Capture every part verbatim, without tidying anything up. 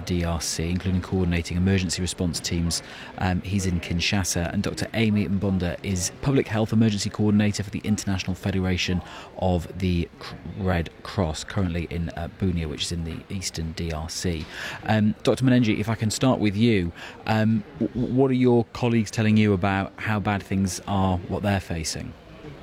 D R C, including coordinating emergency response teams. Um, he's in Kinshasa. And Doctor Amy Mbonda is Public Health Emergency Coordinator for the International Federation of the Red Cross, currently in uh, Bunia, which is in the eastern D R C. Um, Doctor Manenji, if I can start with you, um, w- what are your colleagues telling you about how bad things are, what they're facing?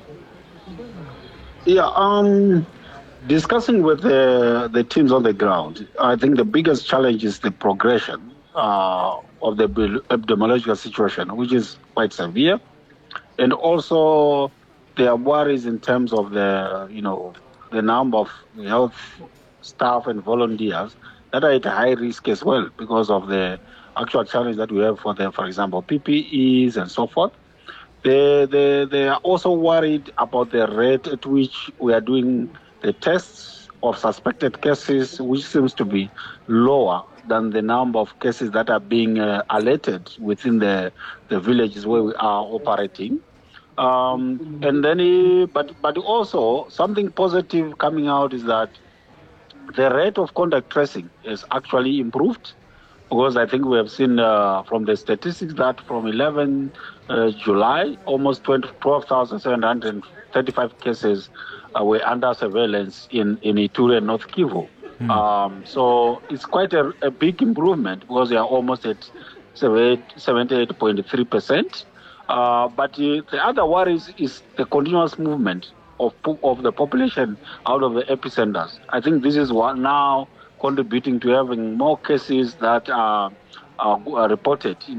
Yeah, um, discussing with the, the teams on the ground, I think the biggest challenge is the progression uh, of the epidemiological situation, which is quite severe. And also, there are worries in terms of the, you know, the number of health staff and volunteers that are at high risk as well because of the actual challenge that we have for the, for example, P P Es and so forth. They, they, they are also worried about the rate at which we are doing the tests of suspected cases, which seems to be lower than the number of cases that are being uh, alerted within the, the villages where we are operating. Um, and then, but but also something positive coming out is that the rate of contact tracing is actually improved, because I think we have seen uh, from the statistics that from eleventh uh, July, almost twelve thousand seven hundred thirty-five cases uh, were under surveillance in, in Ituri and North Kivu. Hmm. Um, so it's quite a, a big improvement because they are almost at seventy-eight point three percent. Uh, but uh, the other worries is the continuous movement of of the population out of the epicenters. I think this is what now contributing to having more cases that are, are, are reported in